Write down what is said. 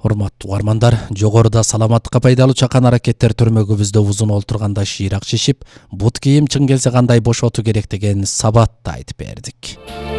Урматтуу угармандар, жогоруда саламаттыкка пайдалуу чакан аракеттер төрмөгүбүздө узун олтурганда шыйрак шишип, бут кийим чың келсе кандай бошотуу керек деген сабатты айтып бердик.